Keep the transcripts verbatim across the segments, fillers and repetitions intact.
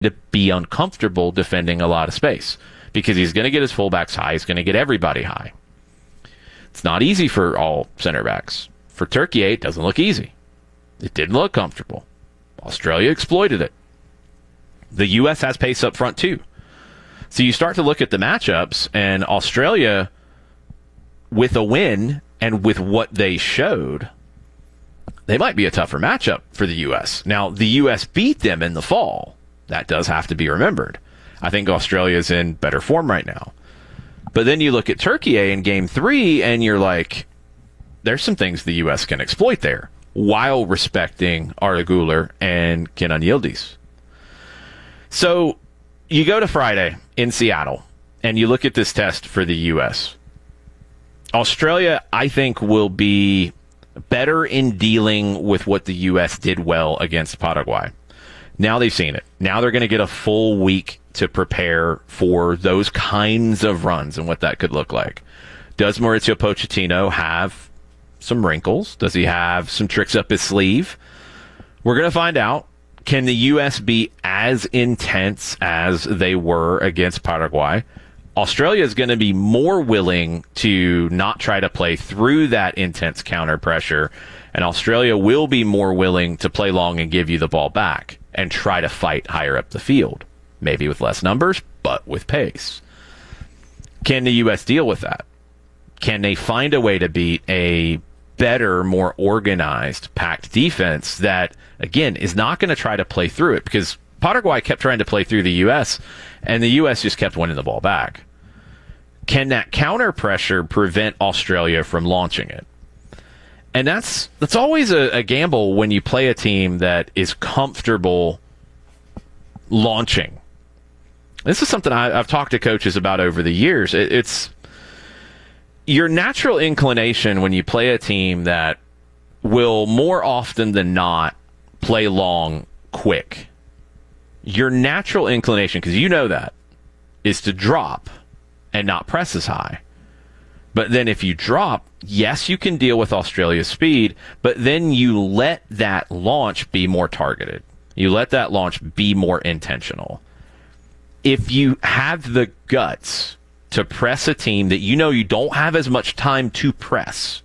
to be uncomfortable defending a lot of space because he's going to get his fullbacks high. He's going to get everybody high. It's not easy for all center backs. For Turkey, it doesn't look easy. It didn't look comfortable. Australia exploited it. The U S has pace up front too. So you start to look at the matchups, and Australia, with a win and with what they showed, they might be a tougher matchup for the U S. Now, the U S beat them in the fall. That does have to be remembered. I think Australia's in better form right now. But then you look at Turkey in game three, and you're like, there's some things the U S can exploit there while respecting Arda Güler and Kenan Yildiz. So you go to Friday in Seattle, and you look at this test for the U S. Australia, I think, will be better in dealing with what the U S did well against Paraguay. Now they've seen it. Now they're going to get a full week to prepare for those kinds of runs and what that could look like. Does Mauricio Pochettino have some wrinkles? Does he have some tricks up his sleeve? We're going to find out. Can the U S be as intense as they were against Paraguay? Australia is going to be more willing to not try to play through that intense counter pressure, and Australia will be more willing to play long and give you the ball back and try to fight higher up the field. Maybe with less numbers, but with pace. Can the U S deal with that? Can they find a way to beat a better, more organized, packed defense that, again, is not going to try to play through it? Because Paraguay kept trying to play through the U S, and the U S just kept winning the ball back. Can that counter pressure prevent Australia from launching it? And that's that's always a, a gamble when you play a team that is comfortable launching. This is something I, I've talked to coaches about over the years. It, it's your natural inclination when you play a team that will more often than not play long quick. Your natural inclination, because you know that, is to drop and not press as high. But then if you drop, yes, you can deal with Australia's speed, but then you let that launch be more targeted. You let that launch be more intentional. If you have the guts to press a team that you know you don't have as much time to press,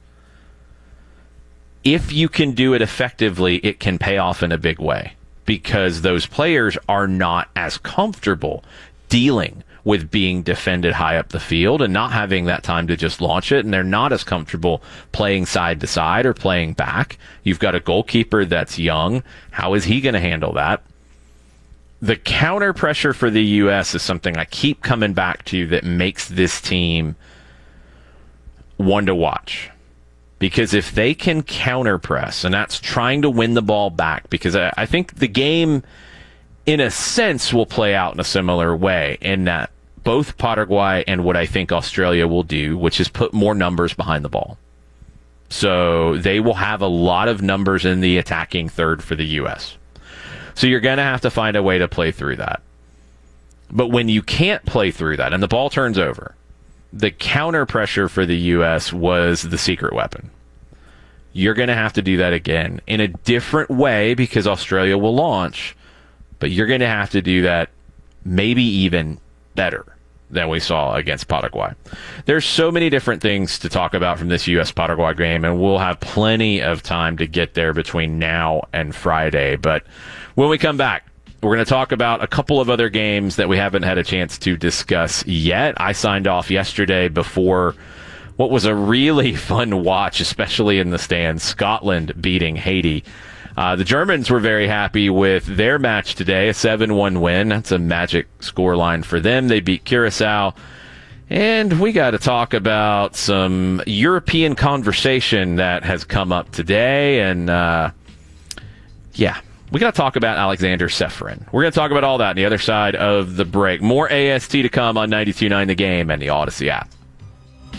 if you can do it effectively, it can pay off in a big way because those players are not as comfortable dealing with being defended high up the field and not having that time to just launch it, and they're not as comfortable playing side to side or playing back. You've got a goalkeeper that's young. How is he going to handle that? The counter pressure for the U S is something I keep coming back to that makes this team one to watch. Because if they can counter press, and that's trying to win the ball back, because I, I think the game, in a sense, will play out in a similar way in that both Paraguay and what I think Australia will do, which is put more numbers behind the ball. So they will have a lot of numbers in the attacking third for the U S. So you're going to have to find a way to play through that. But when you can't play through that and the ball turns over, the counter pressure for the U S was the secret weapon. You're going to have to do that again in a different way because Australia will launch, but you're going to have to do that maybe even better than we saw against Paraguay. There's so many different things to talk about from this U S Paraguay game, and we'll have plenty of time to get there between now and Friday. But when we come back, we're going to talk about a couple of other games that we haven't had a chance to discuss yet. I signed off yesterday before what was a really fun watch, especially in the stands, Scotland beating Haiti. Uh, the Germans were very happy with their match today, a seven one win. That's a magic scoreline for them. They beat Curacao. And we got to talk about some European conversation that has come up today. And, uh, yeah, we got to talk about Alexander Ceferin. We're going to talk about all that on the other side of the break. More A S T to come on ninety-two point nine The Game and the Odyssey app.